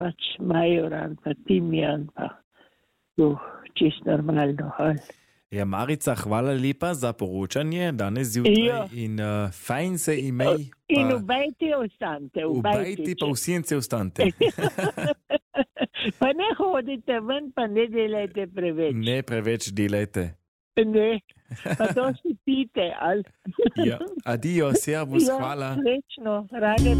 pač majoran, pa timijan, pa to čist normalno. Ja, Marica, hvala lepa za poročanje danes zjutraj in fajn se imej. In ubejte ostante. Ubejte pa v senci ostante. Pa ne hodite ven, pa ne delajte preveč. Ne preveč delajte. Ne, pa to si pite, ali? Ja, adijo, servus, hvala. Srečno, rade.